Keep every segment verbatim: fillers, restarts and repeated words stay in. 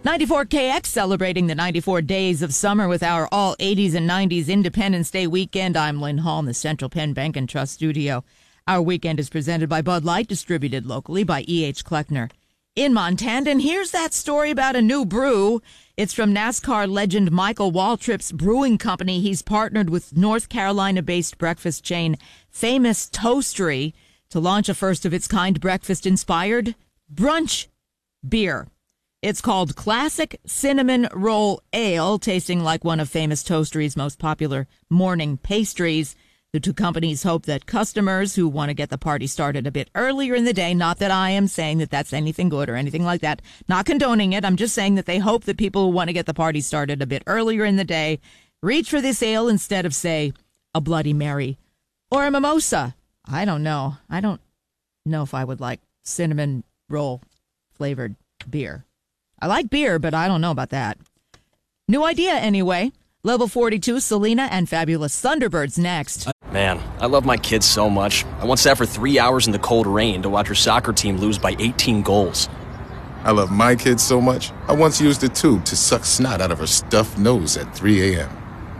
ninety-four K X celebrating the ninety-four days of summer with our all eighties and nineties Independence Day weekend. I'm Lynn Hall in the Central Penn Bank and Trust studio. Our weekend is presented by Bud Light, distributed locally by E H. Kleckner in Montana. And here's that story about a new brew. It's from NASCAR legend Michael Waltrip's brewing company. He's partnered with North Carolina-based breakfast chain Famous Toastery to launch a first-of-its-kind breakfast-inspired brunch beer. It's called Classic Cinnamon Roll Ale, tasting like one of Famous Toastery's most popular morning pastries. The two companies hope that customers who want to get the party started a bit earlier in the day, not that I am saying that that's anything good or anything like that, not condoning it, I'm just saying that they hope that people who want to get the party started a bit earlier in the day reach for this ale instead of, say, a Bloody Mary or a mimosa. I don't know. I don't know if I would like cinnamon roll flavored beer. I like beer, but I don't know about that. New idea, anyway. Level forty-two, Selena and Fabulous Thunderbirds next. Man, I love my kids so much. I once sat for three hours in the cold rain to watch her soccer team lose by eighteen goals. I love my kids so much, I once used a tube to suck snot out of her stuffed nose at three a.m.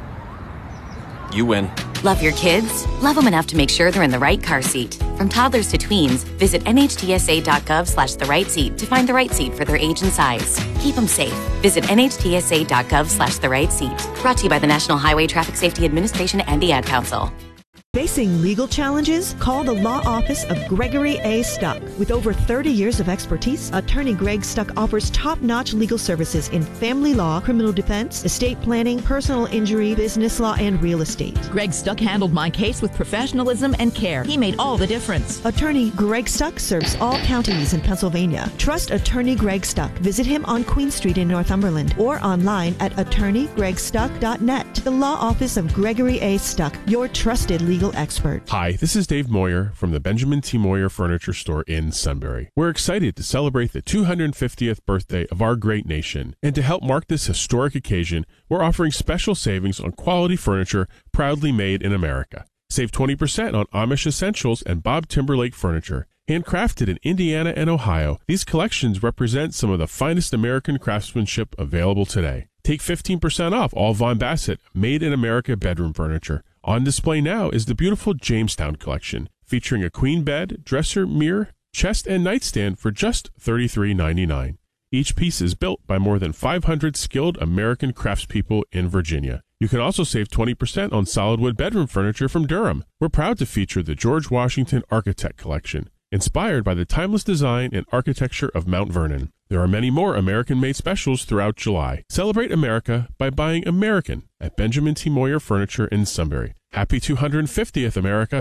You win. Love your kids? Love them enough to make sure they're in the right car seat. From toddlers to tweens, visit nhtsa.gov slash the right seat to find the right seat for their age and size. Keep them safe. Visit nhtsa.gov slash the right seat. Brought to you by the National Highway Traffic Safety Administration and the Ad Council. Facing legal challenges? Call the law office of Gregory A. Stuck. With over thirty years of expertise, attorney Greg Stuck offers top-notch legal services in family law, criminal defense, estate planning, personal injury, business law, and real estate. Greg Stuck handled my case with professionalism and care. He made all the difference. Attorney Greg Stuck serves all counties in Pennsylvania. Trust attorney Greg Stuck. Visit him on Queen Street in Northumberland or online at attorney greg stuck dot net. The law office of Gregory A. Stuck, your trusted legal expert. Hi, this is Dave Moyer from the Benjamin T. Moyer Furniture Store in Sunbury. We're excited to celebrate the two hundred fiftieth birthday of our great nation. And to help mark this historic occasion, we're offering special savings on quality furniture proudly made in America. Save twenty percent on Amish Essentials and Bob Timberlake furniture. Handcrafted in Indiana and Ohio, these collections represent some of the finest American craftsmanship available today. Take fifteen percent off all Von Bassett Made in America bedroom furniture. On display now is the beautiful Jamestown collection, featuring a queen bed, dresser, mirror, chest, and nightstand for just thirty-three ninety-nine. Each piece is built by more than five hundred skilled American craftspeople in Virginia. You can also save twenty percent on solid wood bedroom furniture from Durham. We're proud to feature the George Washington Architect Collection, inspired by the timeless design and architecture of Mount Vernon. There are many more American-made specials throughout July. Celebrate America by buying American at Benjamin T. Moyer Furniture in Sunbury. Happy two hundred fiftieth, America.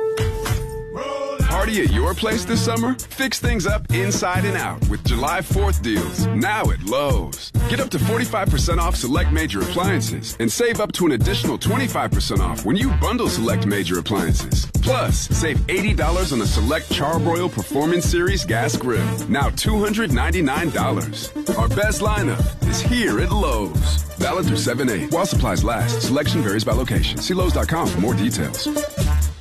Party at your place this summer? Fix things up inside and out with July fourth deals, now at Lowe's. Get up to forty-five percent off select major appliances and save up to an additional twenty-five percent off when you bundle select major appliances. Plus, save eighty dollars on a select Charbroil Performance Series gas grill, now two hundred ninety-nine dollars. Our best lineup is here at Lowe's. Valid through seven eight. While supplies last, selection varies by location. See Lowe's dot com for more details.